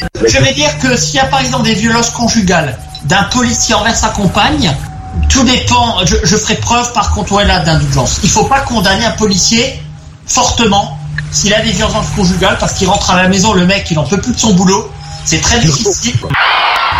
Je vais dire que s'il y a par exemple des violences conjugales d'un policier envers sa compagne, tout dépend. Je ferai preuve par contre d'indulgence. Il faut pas condamner un policier fortement s'il a des violences conjugales parce qu'il rentre à la maison, le mec il en peut plus de son boulot. C'est très difficile.